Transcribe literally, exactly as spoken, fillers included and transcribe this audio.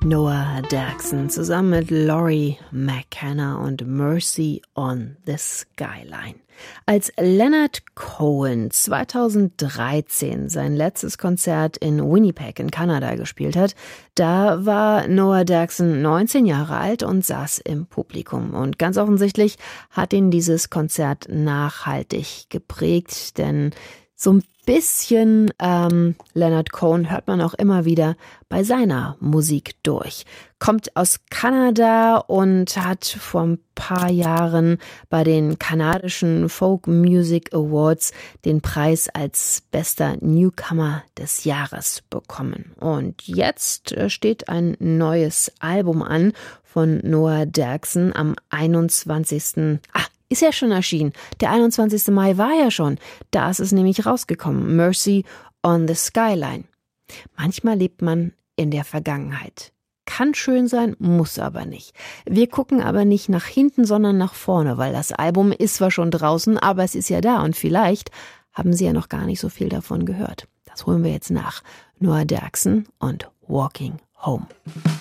Noah Derksen zusammen mit Laurie McKenna und Mercy on the Skyline. Als Leonard Cohen zweitausenddreizehn sein letztes Konzert in Winnipeg in Kanada gespielt hat, da war Noah Derksen neunzehn Jahre alt und saß im Publikum. Und ganz offensichtlich hat ihn dieses Konzert nachhaltig geprägt, denn so ein bisschen ähm, Leonard Cohen hört man auch immer wieder bei seiner Musik durch. Kommt aus Kanada und hat vor ein paar Jahren bei den kanadischen Folk Music Awards den Preis als bester Newcomer des Jahres bekommen. Und jetzt steht ein neues Album an von Noah Derksen am einundzwanzigsten Ah, ist ja schon erschienen. Der einundzwanzigsten Mai war ja schon. Da ist es nämlich rausgekommen. Mercy on the Skyline. Manchmal lebt man in der Vergangenheit. Kann schön sein, muss aber nicht. Wir gucken aber nicht nach hinten, sondern nach vorne, weil das Album ist zwar schon draußen, aber es ist ja da und vielleicht haben Sie ja noch gar nicht so viel davon gehört. Das holen wir jetzt nach. Noah Derksen und Walking Home.